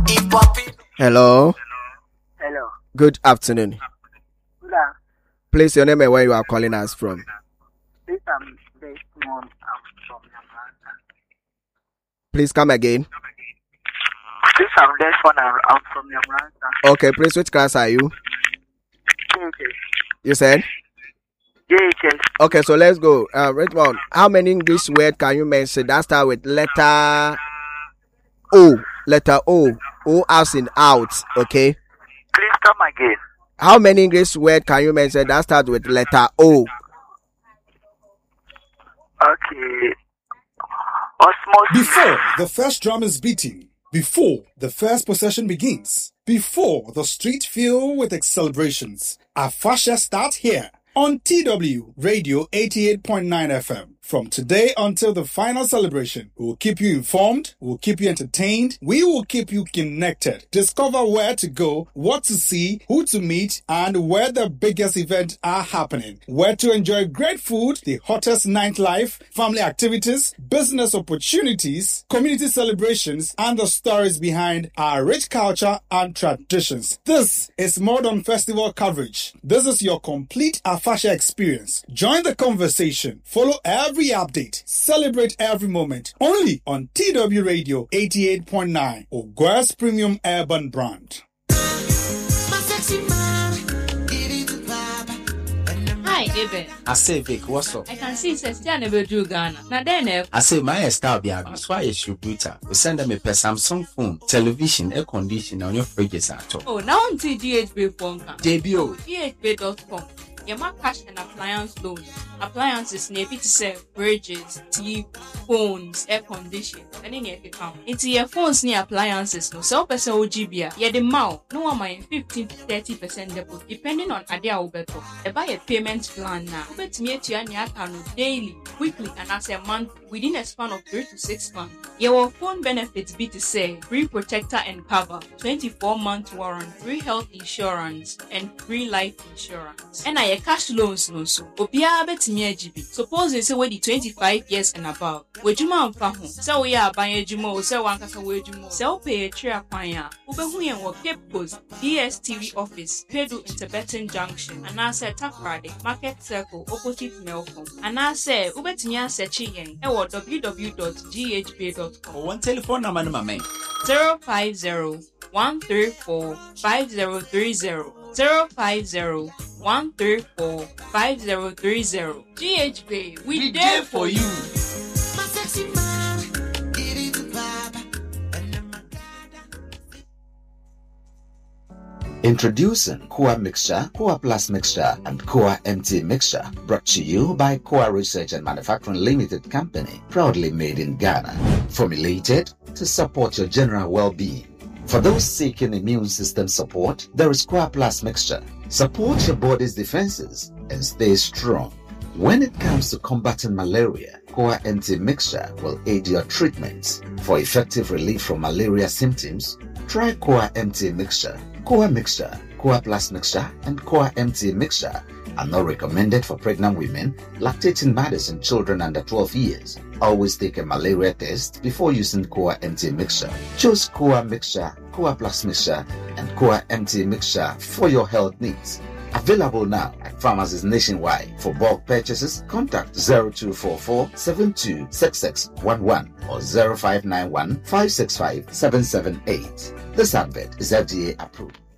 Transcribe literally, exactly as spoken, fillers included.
Hello. Hello. Good afternoon. Good afternoon. Please, your name and where you are calling us from. Please, I'm Desmond. I'm from Yamranta. Please come again. Please, I'm Desmond. I'm, I'm from Yamranta. Okay, please, which class are you? J H S. You said? J H S. Okay, so let's go. Uh, Redmond, how many English words can you mention that start with letter O? Letter O. O as in out, okay? Please come again. How many English words can you mention that start with letter O? Okay. Osmosis. Before the first drum is beating, before the first procession begins, before the street fill with its celebrations, Afasha starts here on T W Radio eighty-eight point nine F M. From today until the final celebration, we will keep you informed, we will keep you entertained, we will keep you connected. Discover where to go, what to see, who to meet, and where the biggest events are happening. Where to enjoy great food, the hottest nightlife, family activities, business opportunities, community celebrations, and the stories behind our rich culture and traditions. This is Modern Festival coverage. This is your complete Afasha experience. Join the conversation. Follow every update. Celebrate every moment. Only on T W Radio eighty-eight point nine, Ogwa's premium urban brand. Hi, Eben. I say, Vic, what's up? I can see Sister never do Ghana. Now then, I say, my style be that's why you should we send them a Samsung phone, television, air conditioner on your fridges at all. oh, now on T G H B phone. J B O. G H B dot com. Yama cash and appliance loan. Appliances near to sell fridges, T V, phones, air conditioning, and in your account. Into your phones near appliances, no sell person O G B. Yeah, the mouth, no one my fifteen to thirty percent deposit, depending on Adia Obeto. They buy a payment plan now. Bet me to your account daily, weekly, and as a month within a span of three to six months. Your phone benefits be to say free protector and cover, twenty-four month warranty, free health insurance, and free life insurance. And I cash loans no so. Obia bet me a G B. Suppose they say we the twenty-five years and above. Wejuma amfa ho. Say we are buying ejuma o say wan kasa wejuma. Say o pay a tria kwan ya. Obehu yen wo Cape Coast D S T V office, Pedu Interbetten Junction, and I say Takrade Market Circle opposite Melcom. And I say ubetimi asearch yen e wo w w w dot g h b dot com. Oh, one telephone number no man. zero five zero one three four five zero three zero zero five zero one three four five zero three zero. G H B, we, we there for you. Introducing Koa Mixture, Koa Plus Mixture, and Koa M T Mixture, brought to you by Koa Research and Manufacturing Limited Company, proudly made in Ghana. Formulated to support your general well-being. For those seeking immune system support, there is Koa Plus Mixture. Support your body's defenses and stay strong. When it comes to combating malaria, Koa M T Mixture will aid your treatments. For effective relief from malaria symptoms, try Koa M T Mixture. Koa Mixture, Koa Plus Mixture, and Koa M T Mixture are not recommended for pregnant women, lactating mothers, and children under twelve years. Always take a malaria test before using Koa M T Mixture. Choose Koa Mixture, Koa Plus Mixture, and Koa M T Mixture for your health needs. Available now at pharmacies nationwide. For bulk purchases, contact zero two four four seven two six six one one or zero five nine one five six five seven seven eight. This advert is F D A approved.